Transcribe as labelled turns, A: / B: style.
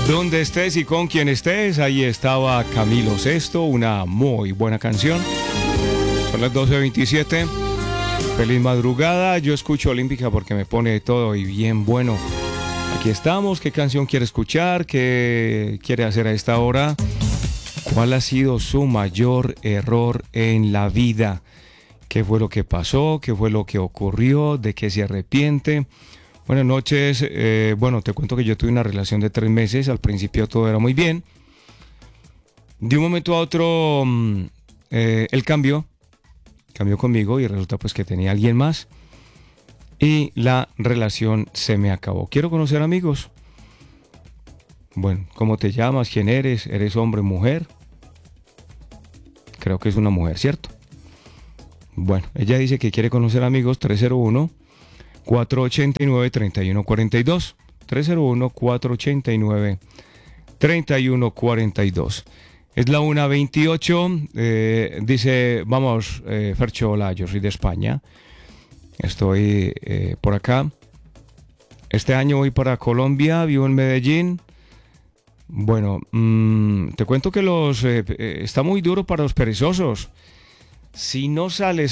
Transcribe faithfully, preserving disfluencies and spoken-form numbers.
A: Donde estés y con quien estés, ahí estaba Camilo Sesto, una muy buena canción. Son las doce veintisiete. Feliz madrugada. Yo escucho Olímpica porque me pone todo y bien bueno. Aquí estamos. ¿Qué canción quiere escuchar? ¿Qué quiere hacer a esta hora? ¿Cuál ha sido su mayor error en la vida? ¿Qué fue lo que pasó? ¿Qué fue lo que ocurrió? ¿De qué se arrepiente? Buenas noches. Eh, bueno, te cuento que yo tuve una relación de tres meses. Al principio todo era muy bien. De un momento a otro, eh, él cambió. Cambió conmigo y resulta pues que tenía alguien más. Y la relación se me acabó. Quiero conocer amigos. Bueno, ¿cómo te llamas? ¿Quién eres? ¿Eres hombre o mujer? Creo que es una mujer, ¿cierto? Bueno, ella dice que quiere conocer amigos. Tres cero uno, cuatro ocho nueve, tres uno cuatro dos. tres cero uno, cuatro ocho nueve, tres uno cuatro dos. Es la una veintiocho. Eh, dice, vamos, eh, Fercho, hola, yo soy de España. Estoy eh, por acá. Este año voy para Colombia, vivo en Medellín. Bueno, mmm, te cuento que los eh, eh, está muy duro para los perezosos. Si no sales